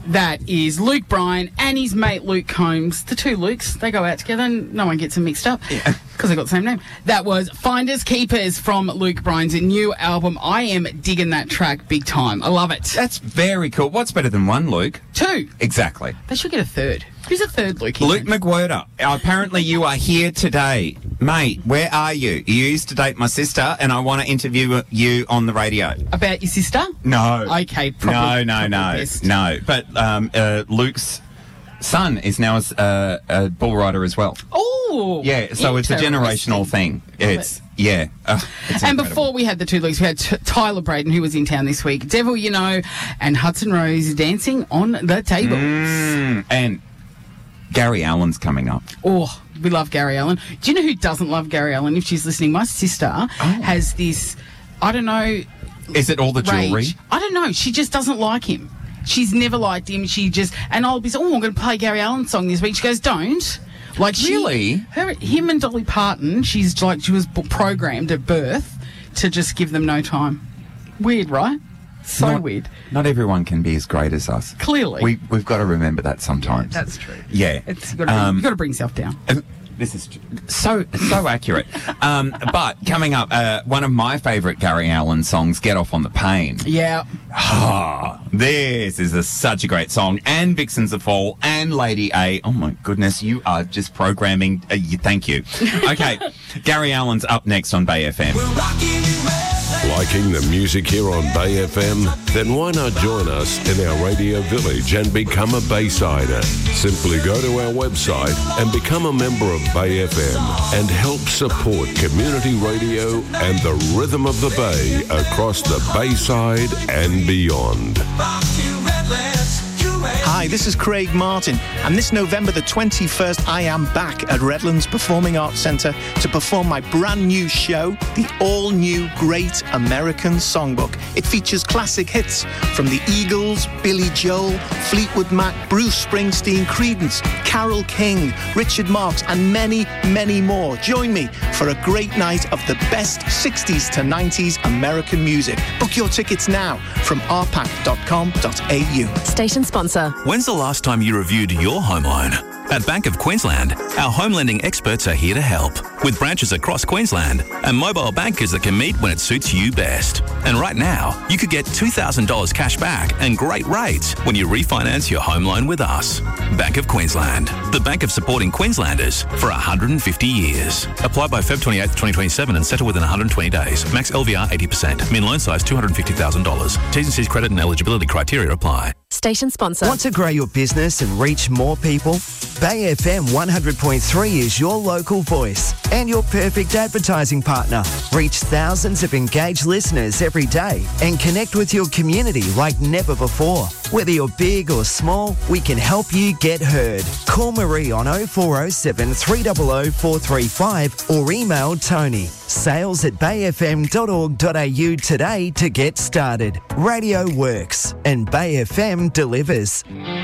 That is Luke Bryan and his mate Luke Combs. The two Lukes, they go out together and no one gets them mixed up because they got the same name. That was Finders Keepers from Luke Bryan's new album. I am digging that track big time. I love it. That's very cool. What's better than one, Luke? Two. Exactly. They should get a third. Who's a third Luke? Luke McWhirter. Apparently you are here today. Mate, where are you? You used to date my sister and I want to interview you on the radio. About your sister? No. Okay, probably. No. But Luke's son is now a bull rider as well. Oh! Yeah, so it's a generational thing. It's and incredible. before we had the two Lukes, we had Tyler Braden, who was in town this week, Devil You Know, and Hudson Rose dancing on the tables. And Gary Allen's coming up. Oh, we love Gary Allen. Do you know who doesn't love Gary Allen? If she's listening, my sister has this, I don't know. Is it all the jewellery? Rage. I don't know. She just doesn't like him. She's never liked him. And I'll be I'm going to play Gary Allen's song this week. She goes, don't. Like really? Him and Dolly Parton, she was programmed at birth to just give them no time. Weird, right? Weird. Not everyone can be as great as us. Clearly. We've got to remember that sometimes. Yeah, that's true. Yeah. You've got to bring yourself down. This is so accurate. But coming up, one of my favourite Gary Allen songs, Get Off on the Pain. Yeah. This is such a great song. And Vixens of Fall and Lady A. Oh, my goodness, you are just programming. Thank you. Okay, Gary Allen's up next on Bay FM. We're rocking Liking the music here on Bay FM? Then why not join us in our radio village and become a Baysider? Simply go to our website and become a member of Bay FM and help support community radio and the rhythm of the Bay across the Bayside and beyond. Hi, this is Craig Martin, and this November the 21st, I am back at Redlands Performing Arts Centre to perform my brand new show, the all-new Great American Songbook. It features classic hits from the Eagles, Billy Joel, Fleetwood Mac, Bruce Springsteen, Creedence, Carole King, Richard Marx, and many, many more. Join me for a great night of the best 60s to 90s American music. Book your tickets now from rpac.com.au. Station sponsor. When's the last time you reviewed your home loan? At Bank of Queensland, our home lending experts are here to help, with branches across Queensland and mobile bankers that can meet when it suits you best. And right now, you could get $2,000 cash back and great rates when you refinance your home loan with us. Bank of Queensland, the bank of supporting Queenslanders for 150 years. Apply by Feb 28th, 2027 and settle within 120 days. Max LVR 80%. Min loan size $250,000. T's and C's credit and eligibility criteria apply. Station sponsor. Want to grow your business and reach more people? Bay FM 100.3 is your local voice and your perfect advertising partner. Reach thousands of engaged listeners every day and connect with your community like never before. Whether you're big or small, we can help you get heard. Call Marie on 0407 300 435 or email Tony. sales@bayfm.org.au today to get started. Radio works and Bay FM delivers.